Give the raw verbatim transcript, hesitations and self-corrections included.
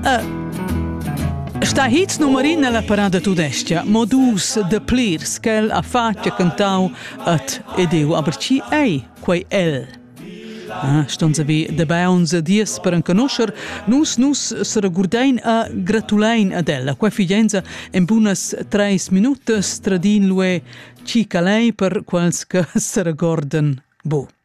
Uh, sta hits numerin nella parada tudestia, modus de plirs, quel a faccia cantau at edeu, aber ci ei quei el. Ah, stonza vi de bauns dies per en conoscer, nus nus se regurdein a gratulein ad ella, quei figlienza en bunas treis minutas tradin lue ci calei per quals che se regorden bu.